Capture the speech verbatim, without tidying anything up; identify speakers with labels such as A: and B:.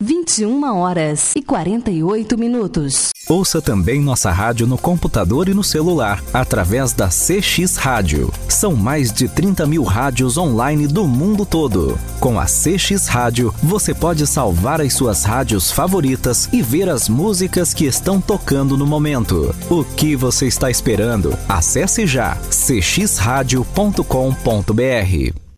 A: vinte e uma horas e quarenta e oito minutos.
B: Ouça também nossa rádio no computador e no celular, através da C X Rádio. São mais de trinta mil rádios online do mundo todo. Com a C X Rádio, você pode salvar as suas rádios favoritas e ver as músicas que estão tocando no momento. O que você está esperando? Acesse já c x rádio ponto com ponto b r.